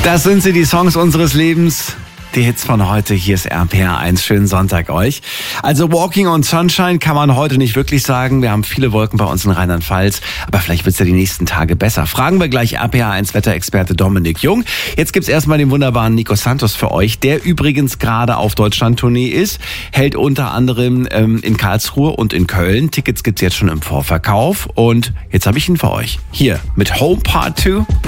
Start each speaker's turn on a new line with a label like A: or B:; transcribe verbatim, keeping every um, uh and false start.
A: Das sind sie, die Songs unseres Lebens. Die Hits von heute, hier ist R P R eins. Schönen Sonntag euch. Also Walking on Sunshine kann man heute nicht wirklich sagen. Wir haben viele Wolken bei uns in Rheinland-Pfalz. Aber vielleicht wird es ja die nächsten Tage besser. Fragen wir gleich R P R eins Wetterexperte Dominik Jung. Jetzt gibt's erstmal den wunderbaren Nico Santos für euch, der übrigens gerade auf Deutschland-Tournee ist. Hält unter anderem ähm, in Karlsruhe und in Köln. Tickets gibt's jetzt schon im Vorverkauf. Und jetzt habe ich ihn für euch. Hier mit Home Part zwei.